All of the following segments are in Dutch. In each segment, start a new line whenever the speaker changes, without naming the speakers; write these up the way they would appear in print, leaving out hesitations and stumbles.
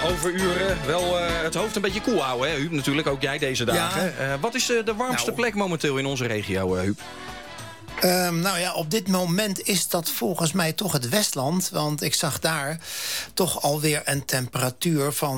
overuren. Wel het hoofd een beetje koel houden, hè, Huub? Natuurlijk, ook jij deze dagen. Ja. Wat is de warmste plek momenteel in onze regio, Huub?
Op dit moment is dat volgens mij toch het Westland. Want ik zag daar toch alweer een temperatuur van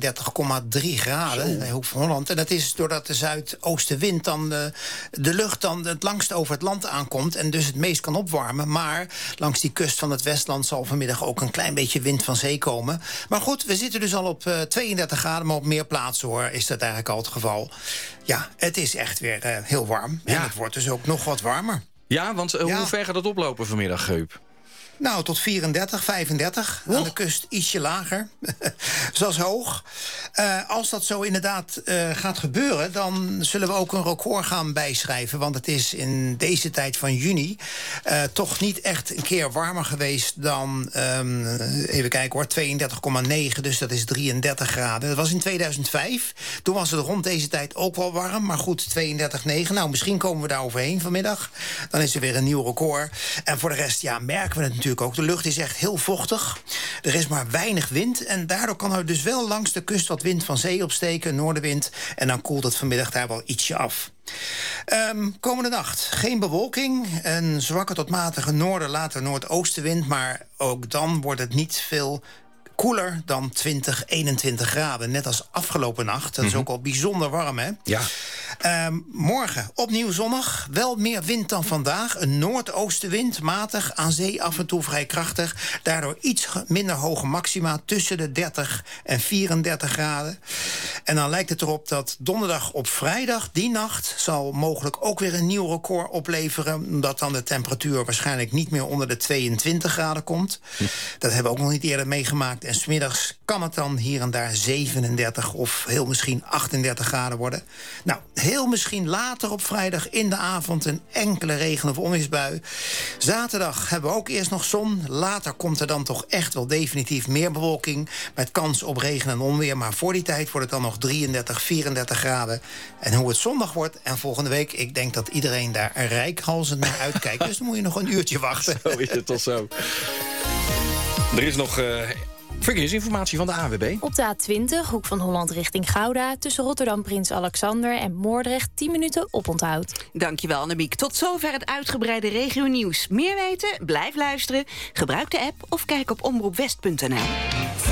32,3 graden bij Hoek van Holland. En dat is doordat de zuidoostenwind dan de lucht dan het langst over het land aankomt en dus het meest kan opwarmen. Maar langs die kust van het Westland zal vanmiddag ook een klein beetje wind van zee komen. Maar goed, we zitten dus al op 32 graden, maar op meer plaatsen is dat eigenlijk al het geval. Ja, het is echt weer heel warm. Ja. En het wordt dus ook nog wat warmer.
Ja, want hoe ver gaat het oplopen vanmiddag, Huub?
Nou, tot 34, 35. Aan de kust ietsje lager. Zoals hoog. Als dat zo inderdaad gaat gebeuren, dan zullen we ook een record gaan bijschrijven. Want het is in deze tijd van juni toch niet echt een keer warmer geweest dan, even kijken hoor, 32,9. Dus dat is 33 graden. Dat was in 2005. Toen was het rond deze tijd ook wel warm. Maar goed, 32,9. Nou, misschien komen we daar overheen vanmiddag. Dan is er weer een nieuw record. En voor de rest, merken we het natuurlijk ook. De lucht is echt heel vochtig. Er is maar weinig wind. En daardoor kan er dus wel langs de kust wat wind van zee opsteken, noordenwind. En dan koelt het vanmiddag daar wel ietsje af. Komende nacht geen bewolking. Een zwakke tot matige noorden, later noordoostenwind. Maar ook dan wordt het niet veel koeler dan 20, 21 graden. Net als afgelopen nacht. Dat is ook al bijzonder warm, hè?
Ja.
Morgen opnieuw zonnig. Wel meer wind dan vandaag. Een noordoostenwind, matig. Aan zee af en toe vrij krachtig. Daardoor iets minder hoge maxima. Tussen de 30 en 34 graden. En dan lijkt het erop dat donderdag op vrijdag, die nacht, zal mogelijk ook weer een nieuw record opleveren. Omdat dan de temperatuur waarschijnlijk niet meer onder de 22 graden komt. Dat hebben we ook nog niet eerder meegemaakt. En 's middags kan het dan hier en daar 37 of heel misschien 38 graden worden. Nou, heel misschien later op vrijdag in de avond een enkele regen- of onweersbui. Zaterdag hebben we ook eerst nog zon. Later komt er dan toch echt wel definitief meer bewolking, met kans op regen en onweer. Maar voor die tijd wordt het dan nog 33, 34 graden. En hoe het zondag wordt en volgende week, ik denk dat iedereen daar reikhalzend naar uitkijkt. Dus dan moet je nog een uurtje wachten.
Zo is het toch zo. Er is nog verkeersinformatie van de ANWB.
Op de A20, Hoek van Holland richting Gouda, tussen Rotterdam Prins Alexander en Moordrecht 10 minuten oponthoud.
Dankjewel, Annemiek. Tot zover het uitgebreide regionieuws. Meer weten? Blijf luisteren. Gebruik de app of kijk op omroepwest.nl.